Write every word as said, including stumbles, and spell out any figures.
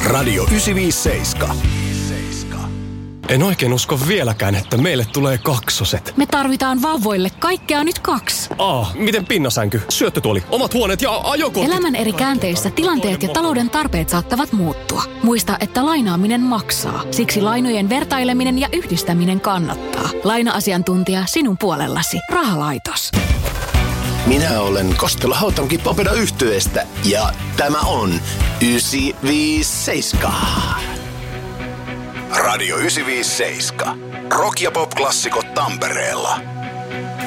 Radio yhdeksänsataaviisikymmentäseitsemän. En oikein usko vieläkään, että meille tulee kaksoset. Me tarvitaan vauvoille kaikkea nyt kaksi. Aa, miten pinnasänky, syöttötuoli, omat huoneet ja ajokortit? Elämän eri käänteissä tilanteet ja talouden tarpeet saattavat muuttua. Muista, että lainaaminen maksaa. Siksi lainojen vertaileminen ja yhdistäminen kannattaa. Laina-asiantuntija sinun puolellasi. Rahalaitos. Minä olen Koskela Hautanki Popeda yhtyeestä ja tämä on yhdeksänsataaviisikymmentäseitsemän. Radio yhdeksänsataaviisikymmentäseitsemän. Rock ja pop-klassikot Tampereella.